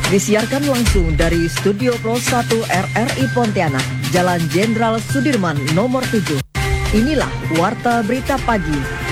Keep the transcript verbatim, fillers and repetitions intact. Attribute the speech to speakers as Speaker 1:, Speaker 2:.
Speaker 1: Disiarkan langsung dari Studio Pro satu R R I Pontianak, Jalan Jenderal Sudirman nomor tujuh. Inilah Warta Berita Pagi